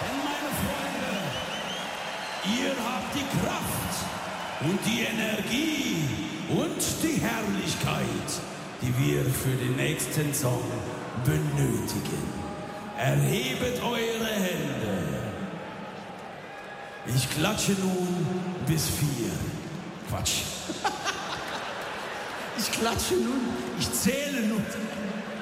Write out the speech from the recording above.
Denn meine Freunde, ihr habt die Kraft und die Energie und die Herrlichkeit, die wir für den nächsten Song benötigen. Erhebet eure Hände. Ich klatsche nun bis 4. Quatsch. Ich klatsche nun, ich zähle nun.